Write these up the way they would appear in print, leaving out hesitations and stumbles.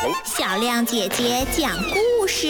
小亮姐姐讲故事。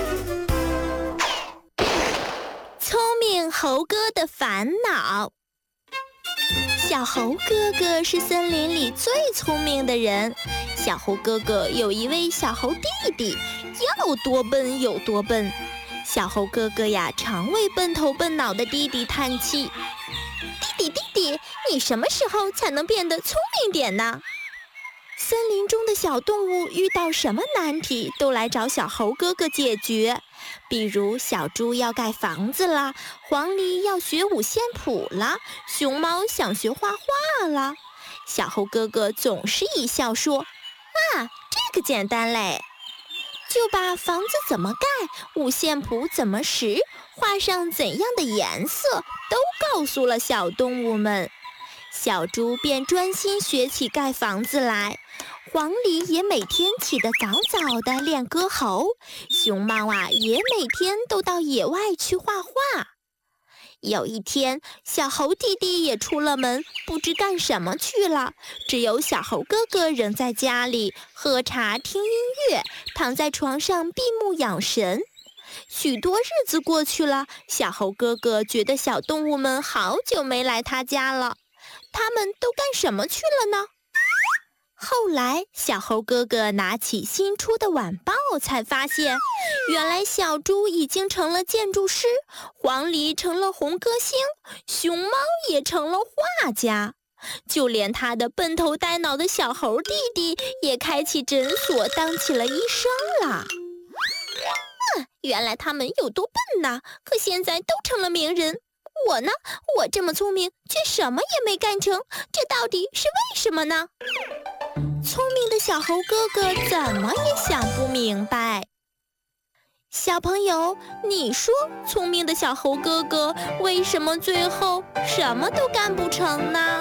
聪明猴哥的烦恼。小猴哥哥是森林里最聪明的人。小猴哥哥有一位小猴弟弟，要多笨有多笨。小猴哥哥呀，常为笨头笨脑的弟弟叹气：“弟弟，你什么时候才能变得聪明点呢？”森林中的小动物遇到什么难题，都来找小猴哥哥解决。比如小猪要盖房子啦，黄鹂要学五线谱啦，熊猫想学画画啦。小猴哥哥总是一笑说：“啊，这个简单嘞！”就把房子怎么盖，五线谱怎么识，画上怎样的颜色，都告诉了小动物们。小猪便专心学起盖房子来，黄鹂也每天起得早早的练歌喉，熊猫啊也每天都到野外去画画。有一天，小猴弟弟也出了门，不知干什么去了，只有小猴哥哥仍在家里喝茶听音乐，躺在床上闭目养神。许多日子过去了，小猴哥哥觉得小动物们好久没来他家了，他们都干什么去了呢？后来，小猴哥哥拿起新出的晚报，才发现，原来小猪已经成了建筑师，黄鹂成了红歌星，熊猫也成了画家，就连他的笨头呆脑的小猴弟弟也开起诊所当起了医生了。原来他们有多笨呢，可现在都成了名人。我呢，我这么聪明，却什么也没干成，这到底是为什么呢？聪明的小猴哥哥怎么也想不明白。小朋友，你说聪明的小猴哥哥为什么最后什么都干不成呢？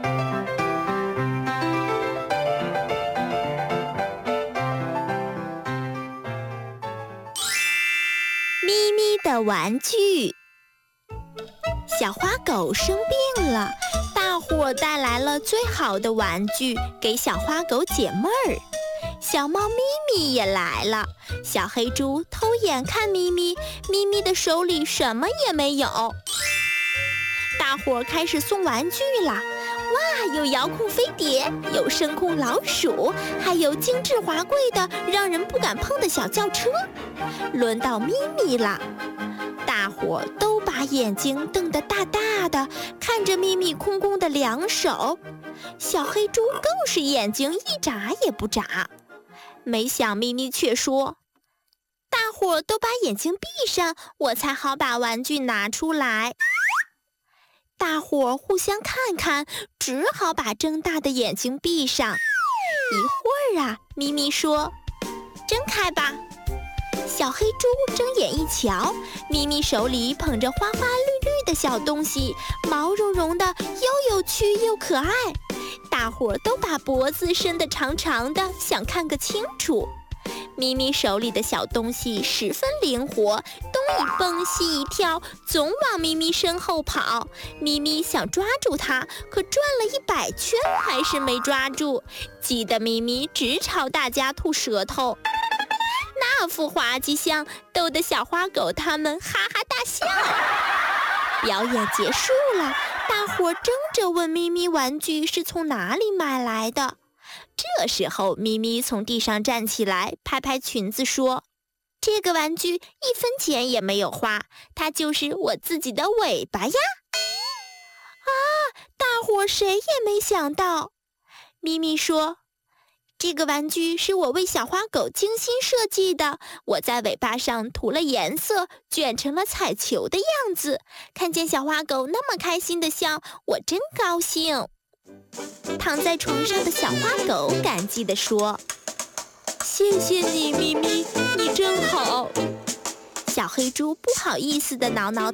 咪咪的玩具。小花狗生病了，大伙带来了最好的玩具给小花狗解闷儿。小猫咪咪也来了，小黑猪偷眼看咪咪，咪咪的手里什么也没有。大伙开始送玩具啦！哇，有遥控飞碟，有声控老鼠，还有精致华贵的让人不敢碰的小轿车。轮到咪咪啦！大伙都把眼睛瞪得大大的，看着咪咪空空的两手。小黑猪更是眼睛一眨也不眨。没想咪咪却说：“大伙都把眼睛闭上，我才好把玩具拿出来。”大伙互相看看，只好把睁大的眼睛闭上。一会儿啊，咪咪说：“睁开吧。”小黑猪睁眼一瞧，咪咪手里捧着花花绿绿的小东西，毛茸茸的，又有趣又可爱。大伙都把脖子伸得长长的，想看个清楚。咪咪手里的小东西十分灵活，东一蹦西一跳，总往咪咪身后跑。咪咪想抓住它，可转了100圈还是没抓住，急得咪咪直朝大家吐舌头。那副滑稽相逗得小花狗他们哈哈大笑。表演结束了，大伙争着问咪咪玩具是从哪里买来的。这时候咪咪从地上站起来，拍拍裙子说：“这个玩具1分钱也没有花，它就是我自己的尾巴呀！”啊，大伙谁也没想到。咪咪说：“这个玩具是我为小花狗精心设计的，我在尾巴上涂了颜色，卷成了彩球的样子。看见小花狗那么开心的笑，我真高兴。”躺在床上的小花狗感激地说：“谢谢你，咪咪，你真好。”小黑猪不好意思地挠挠